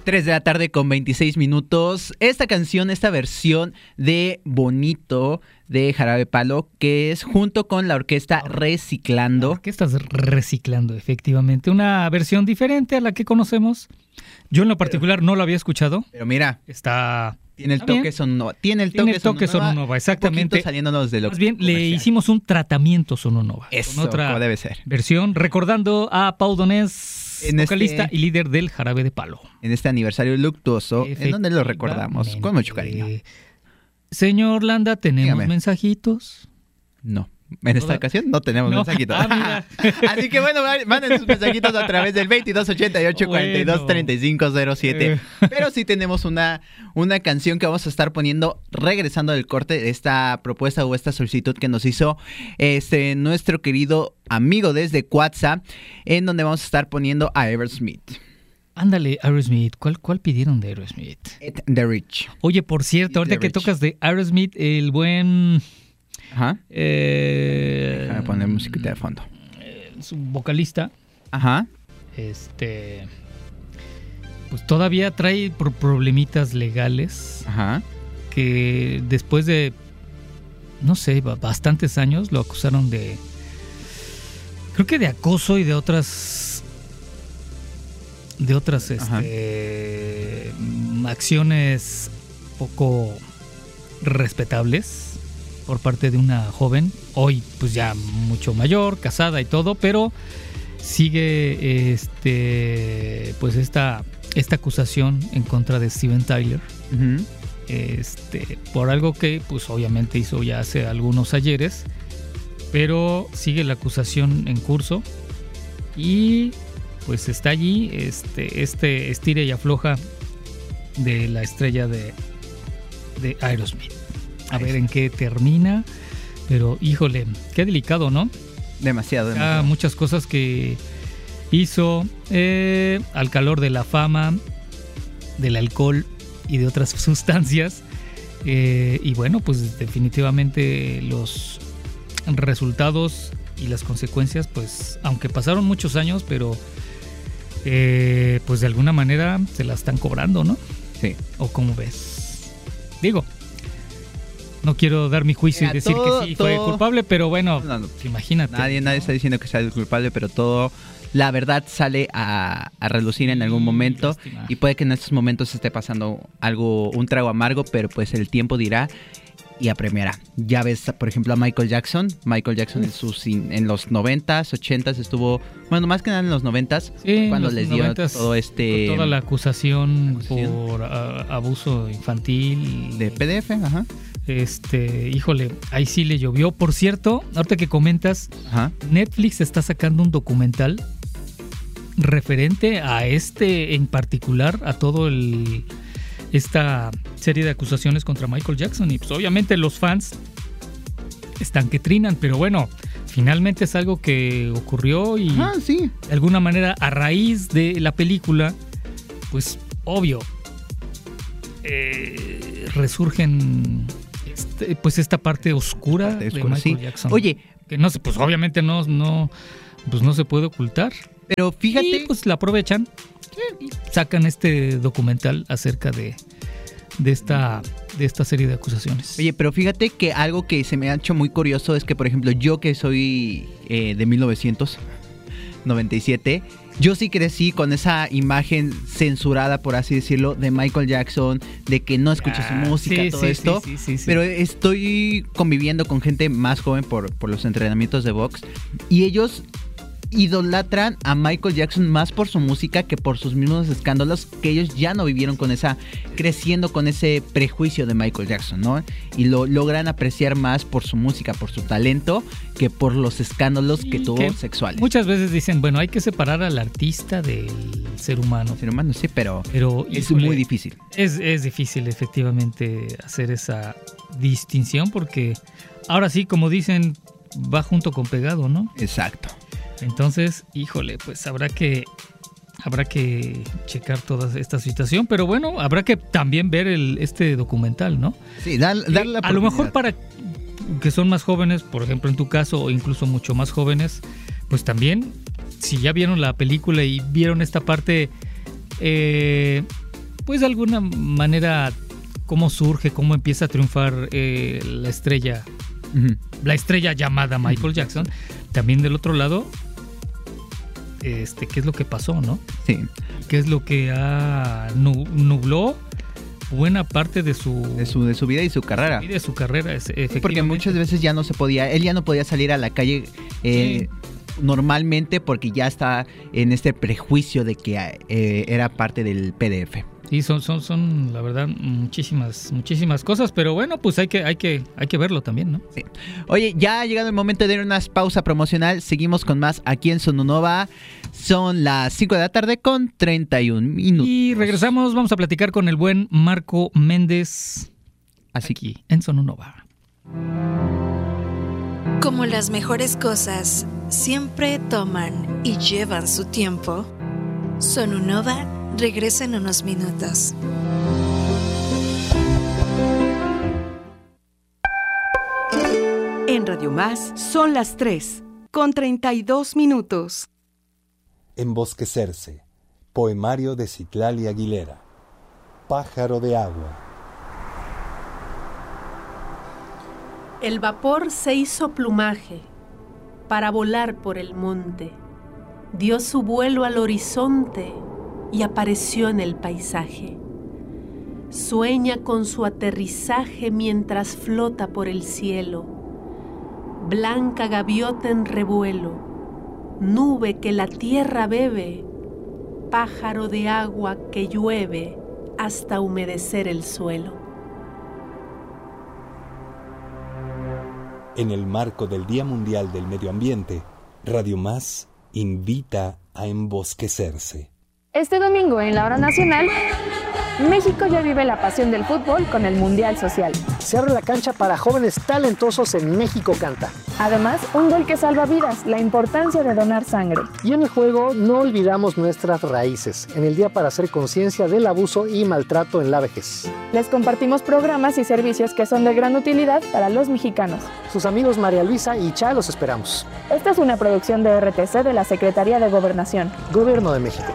3 de la tarde con 26 minutos. Esta canción, esta versión de Bonito de Jarabe Palo, que es junto con la orquesta Reciclando. La orquesta Reciclando, efectivamente. Una versión diferente a la que conocemos. Yo en lo particular no lo había escuchado. Pero mira, tiene el toque Sononova. Tiene el toque Sononova, exactamente. Saliéndonos de lo más bien le hicimos un tratamiento Sononova. Eso, con otra como debe ser. Versión, recordando a Pau Donés, vocalista y líder del Jarabe de Palo. En este aniversario luctuoso, en donde lo recordamos con mucho cariño. Señor Landa, ¿tenemos mensajitos? No. En esta ocasión no tenemos mensajitos. Así que bueno, manden sus mensajitos a través del 2288-423507. Pero sí tenemos una canción que vamos a estar poniendo regresando del corte de esta propuesta o esta solicitud que nos hizo nuestro querido amigo desde WhatsApp, en donde vamos a estar poniendo a Aerosmith. Ándale, Aerosmith. ¿Cuál pidieron de Aerosmith? The Rich. Oye, por cierto, ahorita que tocas de Aerosmith, el buen... Ajá. Déjame poner musiquita de fondo. Su vocalista. Ajá. Pues todavía trae problemitas legales. Ajá. Que después de, no sé, bastantes años lo acusaron de, creo que de acoso y de otras acciones poco respetables por parte de una joven, hoy pues ya mucho mayor, casada y todo, pero sigue pues esta acusación en contra de Steven Tyler. Uh-huh. Por algo que pues obviamente hizo ya hace algunos ayeres, pero sigue la acusación en curso y pues está allí estira y afloja de la estrella de Aerosmith. A ver en qué termina, pero híjole, qué delicado, ¿no? Demasiado. Muchas cosas que hizo al calor de la fama, del alcohol y de otras sustancias. Y bueno, pues definitivamente los resultados y las consecuencias, pues aunque pasaron muchos años, pero pues de alguna manera se la están cobrando, ¿no? Sí. ¿O cómo ves? Digo, no quiero dar mi juicio y decir que sí fue culpable, pero bueno, no, imagínate. Nadie está diciendo que sea culpable, pero todo, la verdad sale a relucir en algún momento. Lástima. Y puede que en estos momentos esté pasando un trago amargo, pero pues el tiempo dirá y apremiará. Ya ves, por ejemplo, a Michael Jackson. En los 90s, 80s estuvo, bueno, más que nada en los 90s, sí, cuando les dio 90s, todo toda la acusación por abuso infantil. De PDF, ajá. Híjole, ahí sí le llovió. Por cierto, ahorita que comentas, ajá, Netflix está sacando un documental referente a en particular, a todo esta serie de acusaciones contra Michael Jackson. Y pues obviamente los fans están que trinan, pero bueno, finalmente es algo que ocurrió y sí, de alguna manera a raíz de la película, pues obvio, resurgen pues esta parte oscura de Michael Jackson. Oye, que no sé, pues obviamente no se puede ocultar. Pero fíjate, y pues la aprovechan y sacan este documental acerca de esta serie de acusaciones. Oye, pero fíjate que algo que se me ha hecho muy curioso es que, por ejemplo, yo que soy de 1997, yo sí crecí con esa imagen censurada, por así decirlo, de Michael Jackson, de que no escuché su música, esto. Sí. Pero estoy conviviendo con gente más joven por los entrenamientos de box y ellos idolatran a Michael Jackson más por su música que por sus mismos escándalos, que ellos ya no vivieron creciendo con ese prejuicio de Michael Jackson, ¿no? Y lo logran apreciar más por su música, por su talento, que por los escándalos que tuvo sexuales. Muchas veces dicen, bueno, hay que separar al artista del ser humano. Ser humano, sí, pero es híjole, muy difícil. Es difícil efectivamente hacer esa distinción porque ahora sí, como dicen, va junto con pegado, ¿no? Exacto. Entonces, híjole, pues habrá que checar toda esta situación, pero bueno, habrá que también ver este documental, ¿no? Sí, darle la oportunidad. A lo mejor para que son más jóvenes, por ejemplo en tu caso, o incluso mucho más jóvenes, pues también, si ya vieron la película y vieron esta parte pues de alguna manera, cómo surge, cómo empieza a triunfar la estrella llamada Michael Jackson. También del otro lado, ¿qué es lo que pasó, no? Sí. ¿Qué es lo que nubló buena parte de su vida y su carrera? Y de su carrera, efectivamente. Porque muchas veces él ya no podía salir a la calle normalmente, porque ya está en este prejuicio de que era parte del PDF. Sí, son la verdad muchísimas cosas, pero bueno, pues hay que verlo también, ¿no? Sí. Oye, ya ha llegado el momento de dar una pausa promocional. Seguimos con más aquí en Sonunova. Son las 5 de la tarde con 31 minutos. Y regresamos, vamos a platicar con el buen Marco Méndez aquí en Sonunova. Como las mejores cosas siempre toman y llevan su tiempo, Sonunova regresa en unos minutos. En Radio Más son las 3 con 32 minutos. Embosquecerse. Poemario de Citlali Aguilera. Pájaro de agua. El vapor se hizo plumaje para volar por el monte. Dio su vuelo al horizonte y apareció en el paisaje. Sueña con su aterrizaje mientras flota por el cielo. Blanca gaviota en revuelo, nube que la tierra bebe, pájaro de agua que llueve hasta humedecer el suelo. En el marco del Día Mundial del Medio Ambiente, Radio Más invita a embosquecerse. Este domingo en la Hora Nacional, México ya vive la pasión del fútbol con el Mundial Social. Se abre la cancha para jóvenes talentosos en México Canta. Además, un gol que salva vidas, la importancia de donar sangre. Y en el juego no olvidamos nuestras raíces, en el día para hacer conciencia del abuso y maltrato en la vejez. Les compartimos programas y servicios que son de gran utilidad para los mexicanos. Sus amigos María Luisa y Cha los esperamos. Esta es una producción de RTC de la Secretaría de Gobernación. Gobierno de México.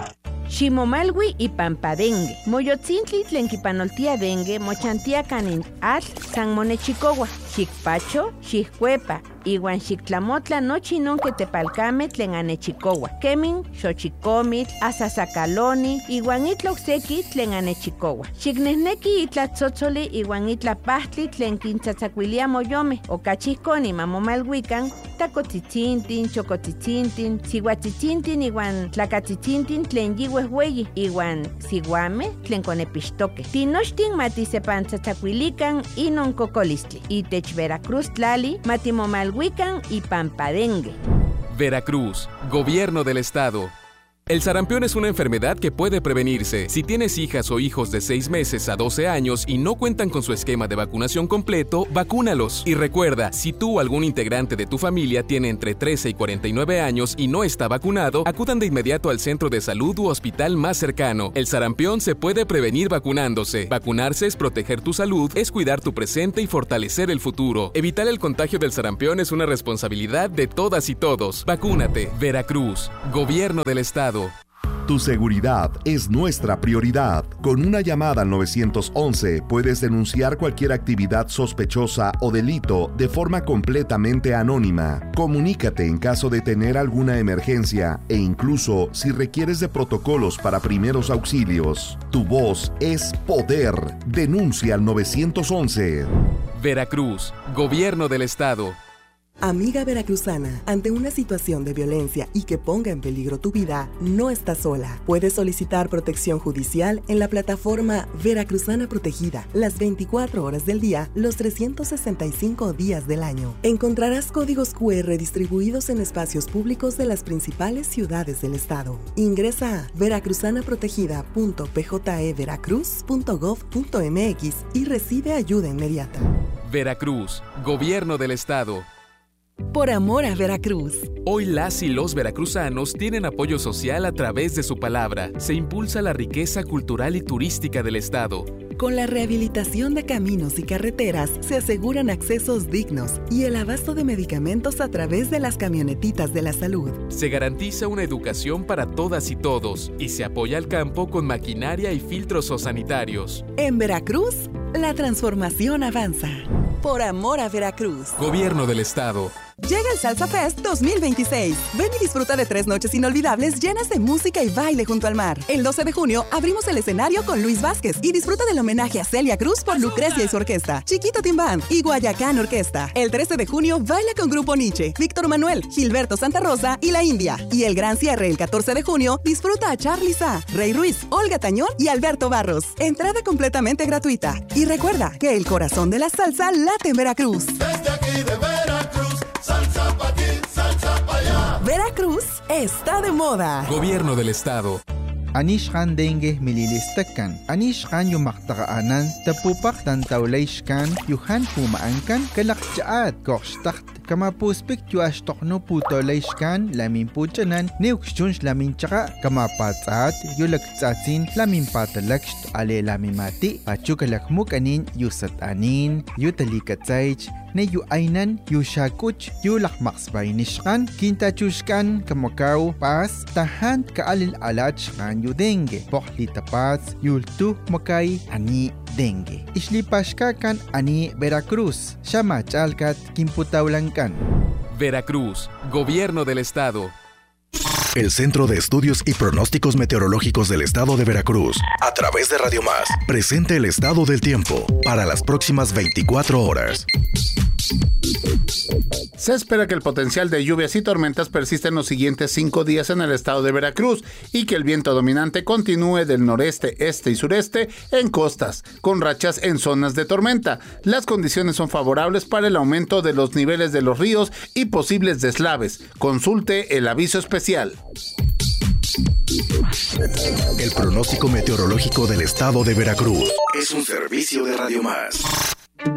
Ximomalwi y Pampadengue. Moyotzintli tlenquipanoltia dengue, mochantia canin atl, San Monechicohua, Xicpacho, Xiccuepa, iwan Xictlamotla nochi nonque tepalcame tlen anechicohua. Kemin, Xochicomitl, Asasacaloni, iwan itloxequi tlen anechicohua. Xicnehneki itlatzotzoli iwan itlapahtli tlen quintzatzacuilia moyome, ocachihconi mamomalhuican, tacotzitzintin, chocotzitzintin, sihuatzitzintin iwan tlacatzitzintin tlen yihuehueyi, iwan siguame tlen conepixtoque. Tinochtin matisepantzatzacuilican inon cocolistli. Itech Veracruz tlali matimomalhuican y Pampadengue. Veracruz, Gobierno del Estado. El sarampión es una enfermedad que puede prevenirse. Si tienes hijas o hijos de 6 meses a 12 años y no cuentan con su esquema de vacunación completo, vacúnalos. Y recuerda, si tú o algún integrante de tu familia tiene entre 13 y 49 años y no está vacunado, acudan de inmediato al centro de salud u hospital más cercano. El sarampión se puede prevenir vacunándose. Vacunarse es proteger tu salud, es cuidar tu presente y fortalecer el futuro. Evitar el contagio del sarampión es una responsabilidad de todas y todos. Vacúnate. Veracruz, Gobierno del Estado. Tu seguridad es nuestra prioridad. Con una llamada al 911 puedes denunciar cualquier actividad sospechosa o delito de forma completamente anónima. Comunícate en caso de tener alguna emergencia e incluso si requieres de protocolos para primeros auxilios. Tu voz es poder. Denuncia al 911. Veracruz, Gobierno del Estado. Amiga veracruzana, ante una situación de violencia y que ponga en peligro tu vida, no estás sola. Puedes solicitar protección judicial en la plataforma Veracruzana Protegida, las 24 horas del día, los 365 días del año. Encontrarás códigos QR distribuidos en espacios públicos de las principales ciudades del estado. Ingresa a veracruzanaprotegida.pjeveracruz.gov.mx y recibe ayuda inmediata. Veracruz, Gobierno del Estado. Por amor a Veracruz. Hoy las y los veracruzanos tienen apoyo social a través de su palabra. Se impulsa la riqueza cultural y turística del estado. Con la rehabilitación de caminos y carreteras se aseguran accesos dignos y el abasto de medicamentos a través de las camionetitas de la salud. Se garantiza una educación para todas y todos y se apoya al campo con maquinaria y filtros zoosanitarios. En Veracruz, la transformación avanza. Por amor a Veracruz. Gobierno del Estado. Llega el Salsa Fest 2026. Ven y disfruta de 3 noches inolvidables llenas de música y baile junto al mar. El 12 de junio abrimos el escenario con Luis Vázquez y disfruta del homenaje a Celia Cruz por Lucrecia y su orquesta, Chiquito Team Band y Guayacán Orquesta. El 13 de junio baila con Grupo Nietzsche, Víctor Manuel, Gilberto Santa Rosa y La India. Y el gran cierre el 14 de junio disfruta a Charly Sa, Rey Ruiz, Olga Tañón y Alberto Barros. Entrada completamente gratuita. Y recuerda que el corazón de la salsa late en Veracruz. Desde aquí de Veracruz, salsa pa' aquí, salsa pa' allá. Veracruz está de moda. Gobierno del Estado. Anishkan dengue mililistakan. Anishkan yumaktaqaanan tapupak tantawlayshkan yuhan pumaankan kalakchaat korshtakt kamapuspik yuashtokno putolayshkan lamin puchanan neukshunsh lamin chaka kamapatsaat yulaktsatsin lamin patalakst ale lamimati pachukalakmukanin yusatanin yutalikatsaych ne yu ainan yu shakuch yu lakmaksbaynishkan kintachushkan kamakaw pas tahan kaalil alachkan yu dengue pohli tapats yultu makay ani dengue islipashkakan ani Veracruz shamachalkat kimputawlankan. Veracruz, Gobierno del Estado. El Centro de Estudios y Pronósticos Meteorológicos del Estado de Veracruz, a través de Radio Más, presenta el estado del tiempo para las próximas 24 horas. Se espera que el potencial de lluvias y tormentas persista en los siguientes 5 días en el estado de Veracruz y que el viento dominante continúe del noreste, este y sureste en costas, con rachas en zonas de tormenta. Las condiciones son favorables para el aumento de los niveles de los ríos y posibles deslaves. Consulte el aviso especial. El pronóstico meteorológico del estado de Veracruz es un servicio de Radio Más.